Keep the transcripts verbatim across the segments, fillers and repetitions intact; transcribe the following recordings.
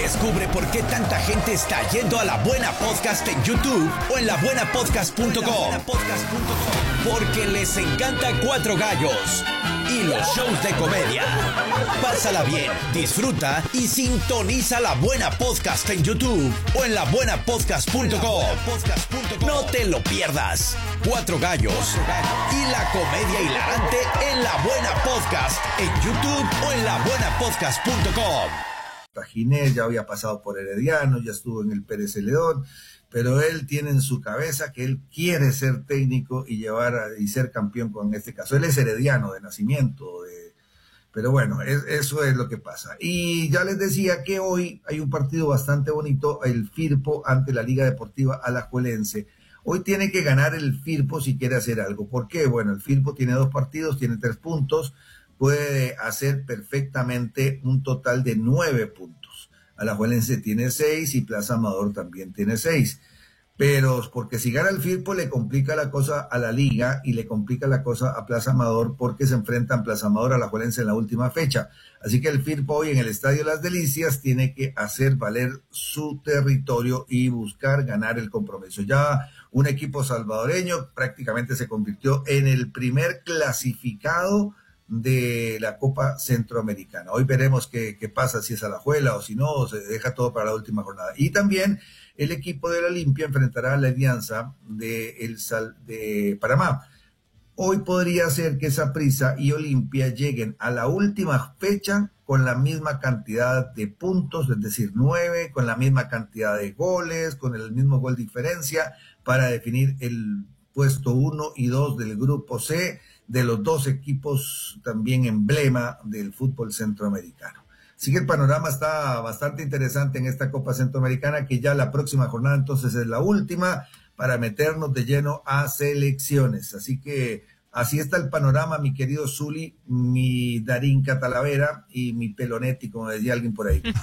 Descubre por qué tanta gente está yendo a La Buena Podcast en YouTube o en la buena podcast punto com. Porque les encanta Cuatro Gallos y los shows de comedia. Pásala bien, disfruta y sintoniza La Buena Podcast en YouTube o en la buena podcast punto com. No te lo pierdas. Cuatro Gallos y la comedia hilarante en La Buena Podcast en YouTube o en la buena podcast punto com. Ginés ya había pasado por Herediano, ya estuvo en el Pérez Celedón, pero él tiene en su cabeza que él quiere ser técnico y llevar a, y ser campeón con este caso. Él es herediano de nacimiento, de, pero bueno, es, eso es lo que pasa. Y ya les decía que hoy hay un partido bastante bonito, el Firpo ante la Liga Deportiva Alajuelense. Hoy tiene que ganar el Firpo si quiere hacer algo. ¿Por qué? Bueno, el Firpo tiene dos partidos, tiene tres puntos, puede hacer perfectamente un total de nueve puntos. Alajuelense tiene seis y Plaza Amador también tiene seis. Pero porque si gana el Firpo le complica la cosa a la Liga y le complica la cosa a Plaza Amador porque se enfrentan Plaza Amador a Alajuelense en la última fecha. Así que el Firpo hoy en el Estadio Las Delicias tiene que hacer valer su territorio y buscar ganar el compromiso. Ya un equipo salvadoreño prácticamente se convirtió en el primer clasificado de la Copa Centroamericana. Hoy veremos qué, qué pasa, si es Alajuela o si no, o se deja todo para la última jornada. Y también el equipo de la Olimpia enfrentará a la Alianza de, el Sal, de Panamá. Hoy podría ser que Saprissa y Olimpia lleguen a la última fecha con la misma cantidad de puntos, es decir, nueve, con la misma cantidad de goles, con el mismo gol de diferencia, para definir el puesto uno y dos del grupo C, de los dos equipos también emblema del fútbol centroamericano. Así que el panorama está bastante interesante en esta Copa Centroamericana, que ya la próxima jornada entonces es la última para meternos de lleno a selecciones. Así que así está el panorama, mi querido Zuli, mi Darín Catalavera y mi Pelonetti, como decía alguien por ahí.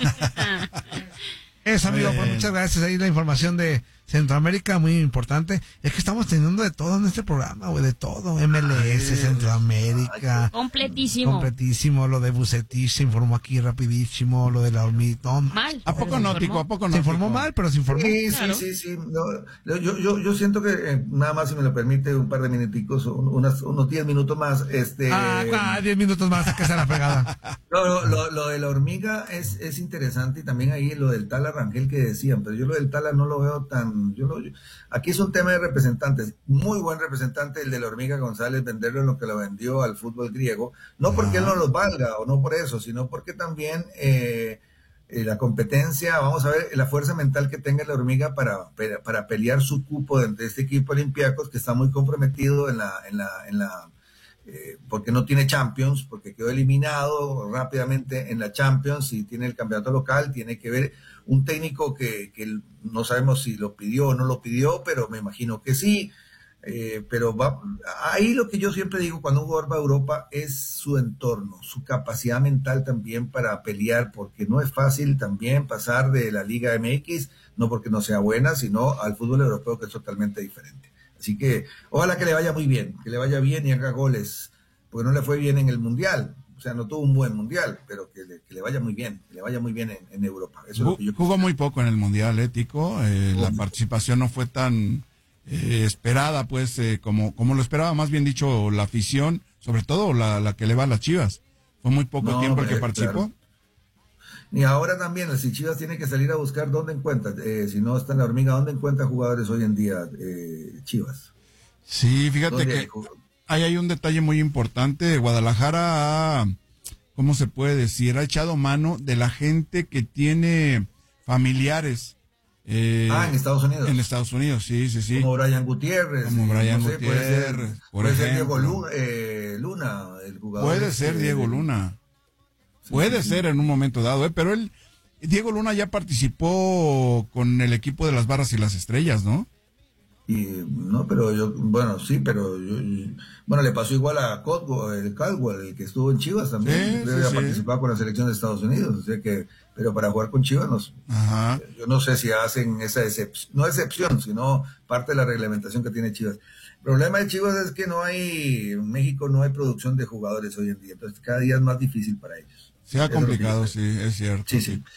Eso, amigo, pues muchas gracias. Ahí la información de Centroamérica, muy importante. Es que estamos teniendo de todo en este programa, güey, de todo. M L S, ay, Centroamérica. Completísimo. Completísimo. Lo de Bucetich se informó aquí rapidísimo. Lo de la hormiga. No, mal. ¿A poco no, Tico? ¿A poco no? Se informó mal, pero se informó. Sí, claro. sí, sí, sí. No, yo, yo, yo siento que, eh, nada más, si me lo permite, un par de minuticos, un, unas, unos diez minutos más. este Ah, ah, diez minutos más, que sea la pegada. No, no, lo, lo de la hormiga es, es interesante, y también ahí lo del Tala Rangel que decían, pero yo lo del Tala no lo veo tan... Yo no, yo, aquí es un tema de representantes, muy buen representante el de la hormiga González, venderlo en lo que lo vendió al fútbol griego, no porque él no los valga o no por eso, sino porque también eh, eh, la competencia, vamos a ver la fuerza mental que tenga la hormiga para, para, para pelear su cupo dentro de este equipo Olympiacos, que está muy comprometido en la... En la, en la Eh, porque no tiene Champions, porque quedó eliminado rápidamente en la Champions y tiene el campeonato local. Tiene que ver un técnico que, que no sabemos si lo pidió o no lo pidió, pero me imagino que sí. Eh, pero va, ahí lo que yo siempre digo cuando un jugador va a Europa es su entorno, su capacidad mental también para pelear, porque no es fácil también pasar de la Liga M X, no porque no sea buena, sino al fútbol europeo, que es totalmente diferente. Así que ojalá que le vaya muy bien, que le vaya bien y haga goles, porque no le fue bien en el Mundial, o sea, no tuvo un buen Mundial, pero que le, que le vaya muy bien, que le vaya muy bien en, en Europa. Eso es lo que yo Jugó muy poco en el Mundial, ético, eh, la participación no fue tan eh, esperada, pues, eh, como, como lo esperaba, más bien dicho, la afición, sobre todo la, la que le va a las Chivas. Fue muy poco no, tiempo el que eh, participó. Claro. Y ahora también, si Chivas tiene que salir a buscar dónde encuentra, eh, si no está en la hormiga, ¿dónde encuentra jugadores hoy en día eh, Chivas? Sí, fíjate que hay, ahí hay un detalle muy importante. Guadalajara ha, ¿cómo se puede decir? Ha echado mano de la gente que tiene familiares. Eh, ah, en Estados Unidos. En Estados Unidos, sí, sí, sí. Como Brian Gutiérrez. Como Brian no sé, Gutiérrez, puede ser, por puede ejemplo. ser Diego Luna, eh, Luna, el jugador. Puede ser este, Diego Luna. Sí, Puede sí, ser sí. en un momento dado, ¿eh? Pero él, Diego Luna ya participó con el equipo de las Barras y las Estrellas, ¿no? Y no, pero yo, bueno, sí, pero yo, yo- bueno, le pasó igual a Caldwell, el Caldwell, el que estuvo en Chivas también, Sí, debe sí, sí. participar con la selección de Estados Unidos, o sea que, pero para jugar con Chivas, no, Ajá. yo no sé si hacen esa excepción, no excepción, sino parte de la reglamentación que tiene Chivas. El problema de Chivas es que no hay, en México no hay producción de jugadores hoy en día, entonces cada día es más difícil para ellos. Se ha Eso es lo que yo complicado, creo. sí, es cierto. Sí, sí.